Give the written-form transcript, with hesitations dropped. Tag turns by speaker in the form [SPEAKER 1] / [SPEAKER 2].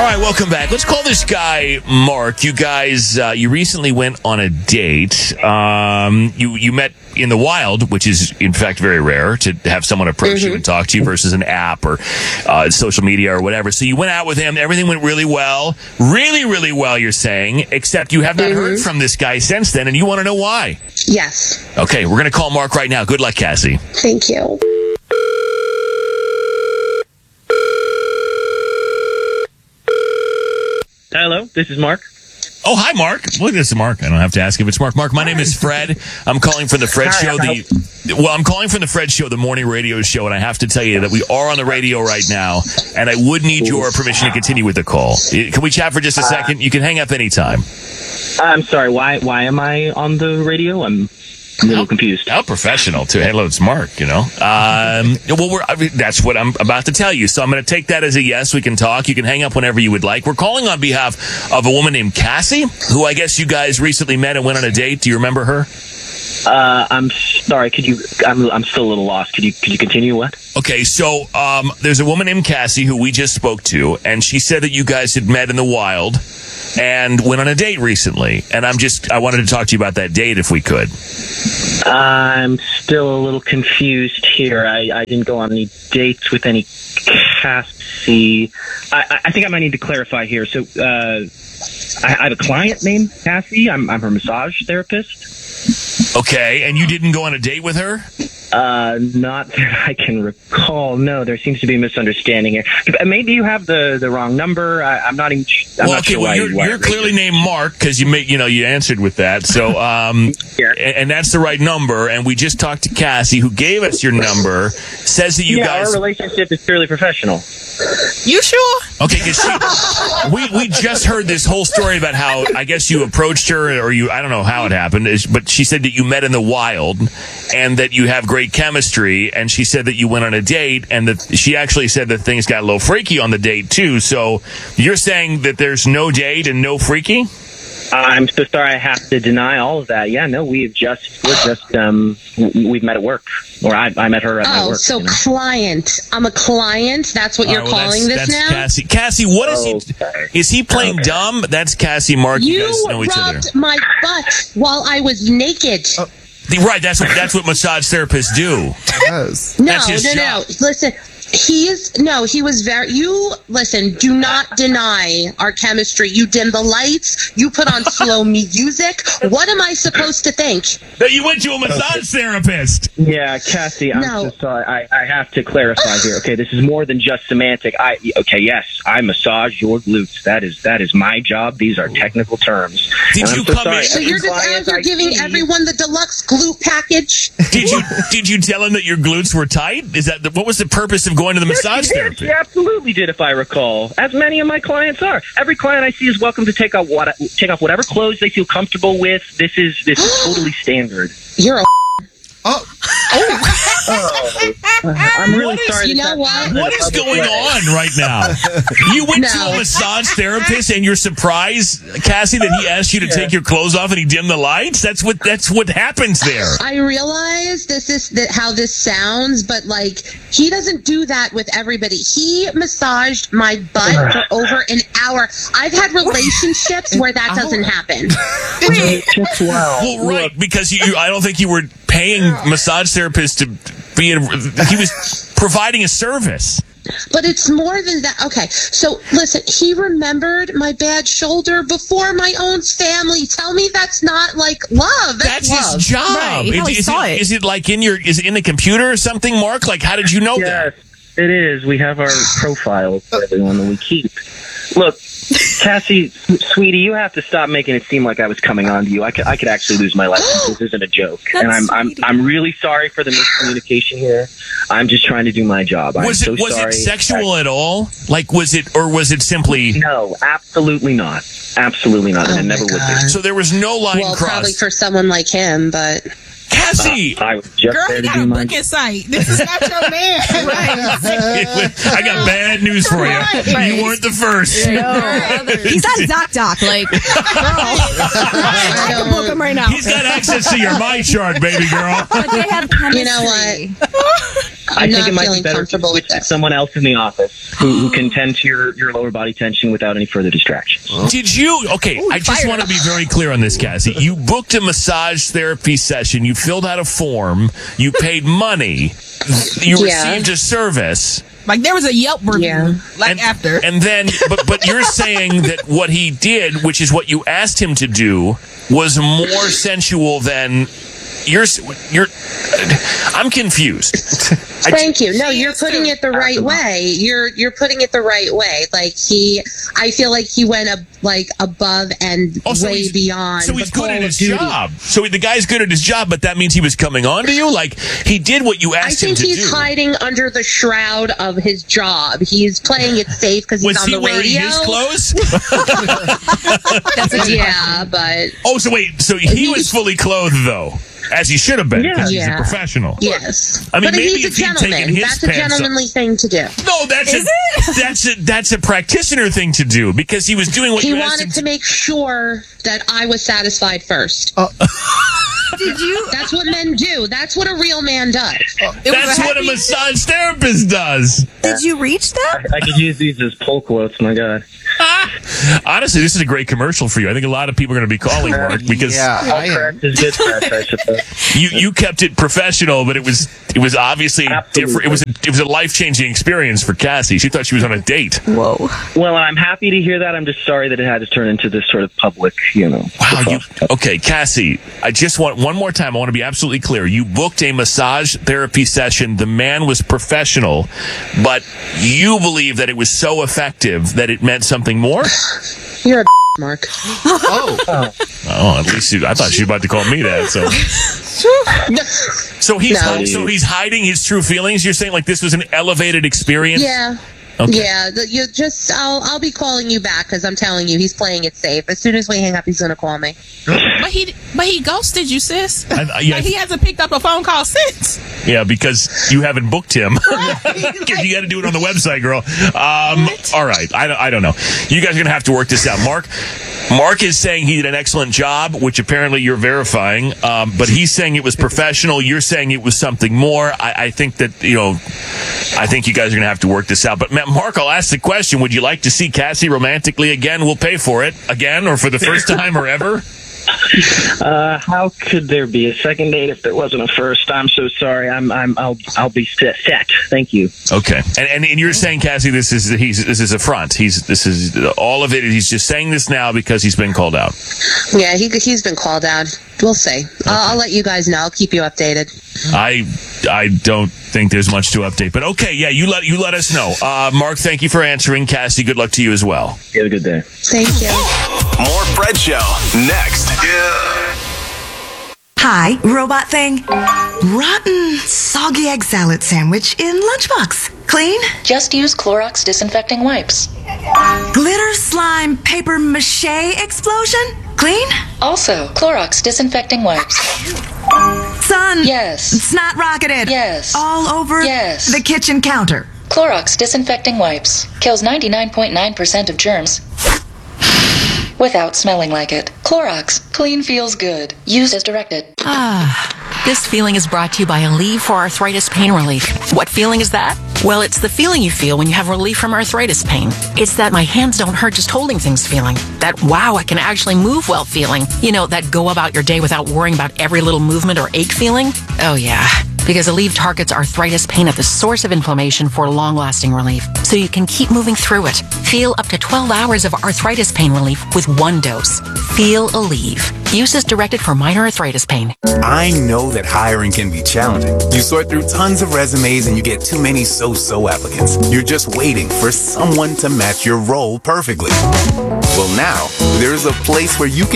[SPEAKER 1] All right, welcome back. Let's call this guy Mark. You guys, you recently went on a date. You met in the wild, which is, in fact, very rare to have someone approach you and talk to you versus an app or social media or whatever. So you went out with him. Everything went really well. Really, really well, you're saying, except you have not heard from this guy since then, and you want to know why.
[SPEAKER 2] Yes.
[SPEAKER 1] Okay, we're going to call Mark right now. Good luck, Cassie.
[SPEAKER 2] Thank you.
[SPEAKER 3] Hello, this is Mark.
[SPEAKER 1] Oh, hi, Mark. Well, this is Mark. I don't have to ask if it's Mark. Mark, my name is Fred. I'm calling from the Fred Show. I'm calling from the Fred Show, the morning radio show, and I have to tell you that we are on the radio right now, and I would need your permission to continue with the call. Can we chat for just a second? You can hang up anytime.
[SPEAKER 3] I'm sorry, why am I on the radio? I'm a little confused.
[SPEAKER 1] How professional, too. Hello, it's Mark, you know. That's what I'm about to tell you. So I'm going to take that as a yes. We can talk. You can hang up whenever you would like. We're calling on behalf of a woman named Cassie, who I guess you guys recently met and went on a date. Do you remember her?
[SPEAKER 3] I'm sorry. I'm still a little lost. Could you continue? What?
[SPEAKER 1] Okay, so there's a woman named Cassie who we just spoke to, and she said that you guys had met in the wild and went on a date recently. And I wanted to talk to you about that date if we could.
[SPEAKER 3] I'm still a little confused here. I didn't go on any dates with any Cassie. I think I might need to clarify here. So I have a client named Cassie. I'm her massage therapist.
[SPEAKER 1] Okay, and you didn't go on a date with her?
[SPEAKER 3] Not that I can recall. No, there seems to be a misunderstanding here. Maybe you have the wrong number. I'm not even. Not sure why
[SPEAKER 1] you're clearly named Mark because you answered with that. So, and that's the right number. And we just talked to Cassie, who gave us your number. Says that you guys.
[SPEAKER 3] Our relationship is purely professional.
[SPEAKER 4] You sure?
[SPEAKER 1] Okay, because we just heard this whole story about how I guess you approached her, or I don't know how it happened, but she said that you met in the wild and that you have great chemistry, and she said that you went on a date, and that she actually said that things got a little freaky on the date too. So you're saying that there's no date and no freaky?
[SPEAKER 3] I'm so sorry. I have to deny all of that. Yeah, no, we've met at work, or I met her at my work.
[SPEAKER 2] So client. I'm a client. That's what you're calling this now?
[SPEAKER 1] That's Cassie. Cassie, what is he? Is he playing dumb? That's Cassie, Mark. You guys know each other.
[SPEAKER 2] You rubbed my butt while I was naked.
[SPEAKER 1] Right, that's what massage therapists do.
[SPEAKER 2] Yes. No. Listen, listen, do not deny our chemistry. You dim the lights, you put on slow music. What am I supposed to think?
[SPEAKER 1] That you went to a massage therapist.
[SPEAKER 3] Yeah, Cassie, I'm so sorry. I have to clarify here. Okay, this is more than just semantic. Yes, I massage your glutes. That is my job. These are technical terms.
[SPEAKER 1] Did you come in?
[SPEAKER 2] So you're just out here giving everyone the deluxe glute package?
[SPEAKER 1] Did you tell him that your glutes were tight? What was the purpose of going to the massage therapist?
[SPEAKER 3] She absolutely did, if I recall. As many of my clients are. Every client I see is welcome to take off whatever clothes they feel comfortable with. This is totally standard.
[SPEAKER 2] You're a
[SPEAKER 3] I'm really sorry.
[SPEAKER 2] You know what?
[SPEAKER 1] What is going on right now? You went to a massage therapist and you're surprised, Cassie, that he asked you to take your clothes off and he dimmed the lights? That's what happens there.
[SPEAKER 2] I realize this is how this sounds, but he doesn't do that with everybody. He massaged my butt for over an hour. I've had relationships where that doesn't happen.
[SPEAKER 1] Well, right, because I don't think you were paying massage therapists to be he was providing a service.
[SPEAKER 2] But it's more than that. Okay, so listen, he remembered my bad shoulder before my own family. Tell me that's not love. That's love.
[SPEAKER 1] His job.
[SPEAKER 4] Right.
[SPEAKER 1] Is it is it in the computer or something, Mark? How did you know that?
[SPEAKER 3] Yes, it is. We have our profiles for everyone that we keep. Look, Cassie, sweetie, you have to stop making it seem like I was coming on to you. I could actually lose my license. This isn't a joke, and I'm really sorry for the miscommunication here. I'm just trying to do my job.
[SPEAKER 1] Was it sexual at all? Was it simply?
[SPEAKER 3] No, absolutely not. Absolutely not, and it never would be.
[SPEAKER 1] So there was no line crossed.
[SPEAKER 2] Well, probably for someone like him, but.
[SPEAKER 1] Cassie!
[SPEAKER 3] I was just
[SPEAKER 4] Girl,
[SPEAKER 3] there
[SPEAKER 4] you
[SPEAKER 3] to
[SPEAKER 4] got
[SPEAKER 3] do
[SPEAKER 4] a
[SPEAKER 3] my
[SPEAKER 4] booking site. This is not your man.
[SPEAKER 1] I got bad news for you.
[SPEAKER 4] Right.
[SPEAKER 1] You weren't the first.
[SPEAKER 4] He's on ZocDoc. Girl. I can book him right now.
[SPEAKER 1] He's got access to your My Chart, baby girl.
[SPEAKER 4] But they have chemistry.
[SPEAKER 2] You know what?
[SPEAKER 3] I think
[SPEAKER 2] not
[SPEAKER 3] it might be
[SPEAKER 2] feeling
[SPEAKER 3] better to
[SPEAKER 2] comfortable
[SPEAKER 3] switch
[SPEAKER 2] with
[SPEAKER 3] to
[SPEAKER 2] this.
[SPEAKER 3] someone else in the office who can tend to your lower body tension without any further distractions.
[SPEAKER 1] Did you? Okay, I just want to be very clear on this, Cassie. You booked a massage therapy session. You filled out a form. You paid money. You received a service.
[SPEAKER 5] Like there was a Yelp review, after.
[SPEAKER 1] And then, but you're saying that what he did, which is what you asked him to do, was more sensual than I'm confused.
[SPEAKER 2] Thank you. No, you're putting it the right way. You're putting it the right way. Like I feel like he went above and way beyond.
[SPEAKER 1] So he's
[SPEAKER 2] the
[SPEAKER 1] good at
[SPEAKER 2] call
[SPEAKER 1] his
[SPEAKER 2] of duty.
[SPEAKER 1] job. So the guy's good at his job, but that means he was coming on to you? Like, he did what you asked him to do.
[SPEAKER 2] I think he's hiding under the shroud of his job. He's playing it safe because he's on the radio.
[SPEAKER 1] Was he wearing his clothes?
[SPEAKER 2] Yeah, but...
[SPEAKER 1] Oh, so wait. So he was fully clothed, though. As he should have been, because he's a
[SPEAKER 2] Yeah.
[SPEAKER 1] professional.
[SPEAKER 2] Yes.
[SPEAKER 1] I mean,
[SPEAKER 2] but
[SPEAKER 1] maybe
[SPEAKER 2] he's
[SPEAKER 1] if
[SPEAKER 2] a
[SPEAKER 1] he'd taken
[SPEAKER 2] gentleman.
[SPEAKER 1] his
[SPEAKER 2] That's a
[SPEAKER 1] pants
[SPEAKER 2] gentlemanly thing to do.
[SPEAKER 1] No, that's a practitioner thing to do, because he was doing what
[SPEAKER 2] He
[SPEAKER 1] you asked him
[SPEAKER 2] wanted to make sure that I was satisfied first.
[SPEAKER 4] Did you?
[SPEAKER 2] That's what men do. That's what a real man does.
[SPEAKER 1] That's what a massage therapist does.
[SPEAKER 4] Did you reach that?
[SPEAKER 3] I could use these as pull quotes. My God.
[SPEAKER 1] Honestly, this is a great commercial for you. I think a lot of people are going to be calling, Mark, because
[SPEAKER 3] Correct is good press, I suppose.
[SPEAKER 1] you kept it professional, but it was obviously different. It was a life-changing experience for Cassie. She thought she was on a date.
[SPEAKER 4] Whoa.
[SPEAKER 3] Well, I'm happy to hear that. I'm just sorry that it had to turn into this sort of public,
[SPEAKER 1] Wow. Okay, Cassie, I just want one more time. I want to be absolutely clear. You booked a massage therapy session. The man was professional, but you believe that it was so effective that it meant something more?
[SPEAKER 2] You're a Mark.
[SPEAKER 1] Oh, at least I thought she was about to call me that. So he's hiding his true feelings. You're saying like this was an elevated experience?
[SPEAKER 2] Yeah.
[SPEAKER 1] Okay.
[SPEAKER 2] Yeah, I'll be calling you back because I'm telling you he's playing it safe. As soon as we hang up, he's gonna call me.
[SPEAKER 5] But he ghosted you, sis.
[SPEAKER 1] Yeah.
[SPEAKER 5] Like he hasn't picked up a phone call since.
[SPEAKER 1] Yeah, because you haven't booked him. Because you got to do it on the website, girl. All right, I don't know. You guys are gonna have to work this out. Mark is saying he did an excellent job, which apparently you're verifying. But he's saying it was professional. You're saying it was something more. I think that I think you guys are gonna have to work this out. But Mark, I'll ask the question: would you like to see Cassie romantically again? We'll pay for it again, or for the first time, or ever.
[SPEAKER 3] How could there be a second date if there wasn't a first? I'm so sorry. I'll be set. Thank you.
[SPEAKER 1] Okay, and you're saying, Cassie, this is a front. This is all of it. He's just saying this now because he's been called out.
[SPEAKER 2] Yeah, he's been called out. We'll see. Okay. I'll let you guys know. I'll keep you updated.
[SPEAKER 1] I don't think there's much to update, but okay, yeah, you let us know. Mark, thank you for answering. Cassie, good luck to you as well.
[SPEAKER 3] You have a good day.
[SPEAKER 2] Thank you.
[SPEAKER 6] More Fred Show next.
[SPEAKER 7] Hi, robot thing. Rotten, soggy egg salad sandwich in lunchbox. Clean?
[SPEAKER 8] Just use Clorox disinfecting wipes.
[SPEAKER 7] Glitter slime paper mache explosion? Clean?
[SPEAKER 8] Also, Clorox disinfecting wipes.
[SPEAKER 7] Son.
[SPEAKER 8] Yes.
[SPEAKER 7] Snot rocketed.
[SPEAKER 8] Yes.
[SPEAKER 7] All over
[SPEAKER 8] Yes.
[SPEAKER 7] the kitchen counter.
[SPEAKER 8] Clorox disinfecting wipes kills 99.9% of germs without smelling like it. Clorox, clean feels good. Use as directed.
[SPEAKER 9] This feeling is brought to you by Aleve for arthritis pain relief. What feeling is that? Well, it's the feeling you feel when you have relief from arthritis pain. It's that my hands don't hurt just holding things feeling. That wow, I can actually move well feeling. You know, that go about your day without worrying about every little movement or ache feeling. Oh yeah. Because Aleve targets arthritis pain at the source of inflammation for long-lasting relief, so you can keep moving through it. Feel up to 12 hours of arthritis pain relief with one dose. Feel Aleve. Use as directed for minor arthritis pain.
[SPEAKER 10] I know that hiring can be challenging. You sort through tons of resumes and you get too many so-so applicants. You're just waiting for someone to match your role perfectly. Well, now, there's a place where you can